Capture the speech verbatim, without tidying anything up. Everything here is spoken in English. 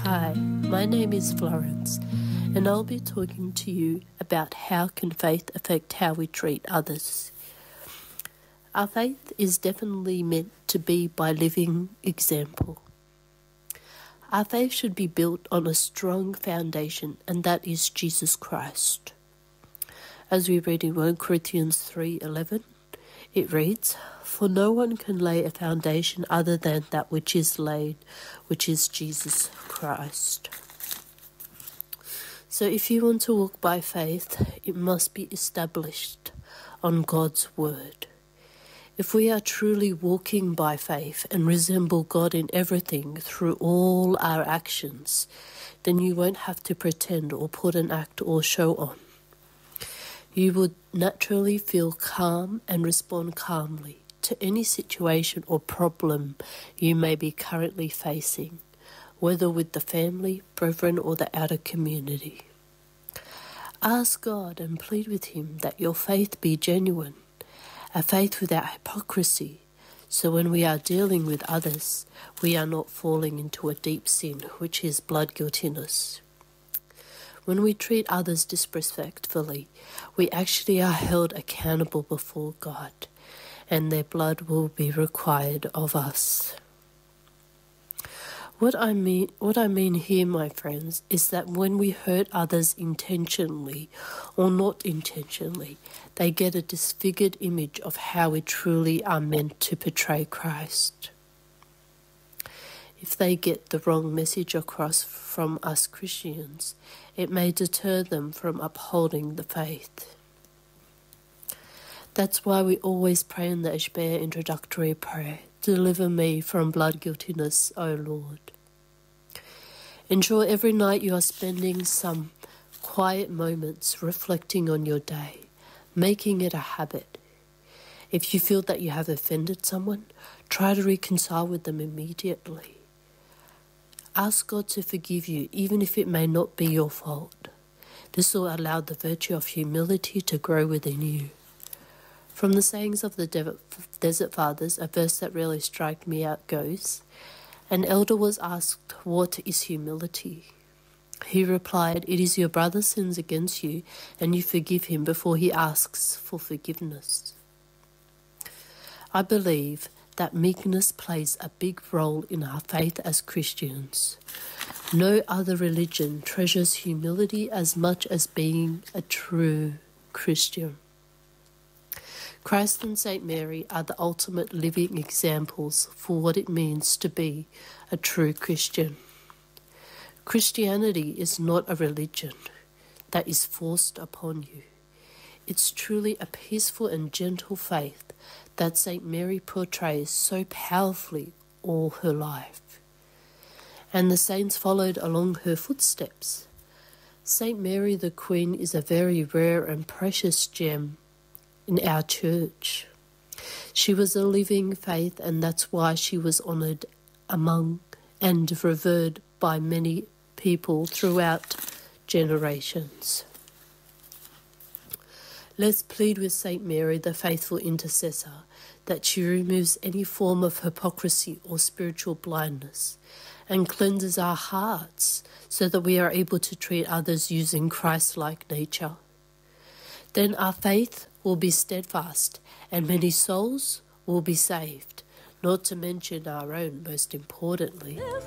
Hi, my name is Florence, and I'll be talking to you about how can faith affect how we treat others. Our faith is definitely meant to be by living example. Our faith should be built on a strong foundation, and that is Jesus Christ. As we read in First Corinthians three eleven, it reads, "For no one can lay a foundation other than that which is laid, which is Jesus Christ." So if you want to walk by faith, it must be established on God's word. If we are truly walking by faith and resemble God in everything through all our actions, then you won't have to pretend or put an act or show on. You would naturally feel calm and respond calmly to any situation or problem you may be currently facing, whether with the family, brethren, or the outer community. Ask God and plead with Him that your faith be genuine, a faith without hypocrisy, so when we are dealing with others, we are not falling into a deep sin, which is blood guiltiness. When we treat others disrespectfully, we actually are held accountable before God, and their blood will be required of us. What I mean, what I mean here, my friends, is that when we hurt others intentionally or not intentionally, they get a disfigured image of how we truly are meant to portray Christ. If they get the wrong message across from us Christians, it may deter them from upholding the faith. That's why we always pray in the Ishbea introductory prayer, "Deliver me from blood guiltiness, O Lord." Ensure every night you are spending some quiet moments reflecting on your day, making it a habit. If you feel that you have offended someone, try to reconcile with them immediately. Ask God to forgive you, even if it may not be your fault. This will allow the virtue of humility to grow within you. From the sayings of the Desert Fathers, a verse that really struck me out goes, "An elder was asked, 'What is humility?' He replied, 'It is your brother sins against you, and you forgive him before he asks for forgiveness.'" I believe that meekness plays a big role in our faith as Christians. No other religion treasures humility as much as being a true Christian. Christ and Saint Mary are the ultimate living examples for what it means to be a true Christian. Christianity is not a religion that is forced upon you. It's truly a peaceful and gentle faith that Saint Mary portrays so powerfully all her life. And the saints followed along her footsteps. Saint Mary the Queen is a very rare and precious gem in our church. She was a living faith, and that's why she was honoured among and revered by many people throughout generations. Let's plead with Saint Mary, the faithful intercessor, that she removes any form of hypocrisy or spiritual blindness and cleanses our hearts so that we are able to treat others using Christ-like nature. Then our faith will be steadfast and many souls will be saved, not to mention our own, most importantly.